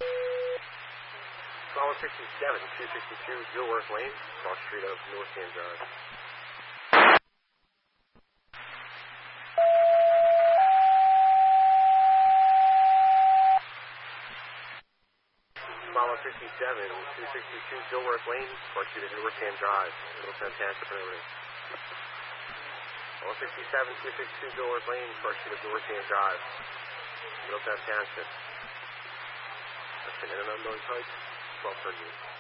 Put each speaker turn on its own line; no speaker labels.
Follow 67, 262 Dilworth Lane, cross street of North Hand Drive. Follow 57, 262 Dilworth Lane, cross street of North Hand Drive, Middletown Township, Illinois. Follow 67, 262 Dilworth Lane, cross street of North Hand Drive, Middletown Township. That's an unknown type, 1230.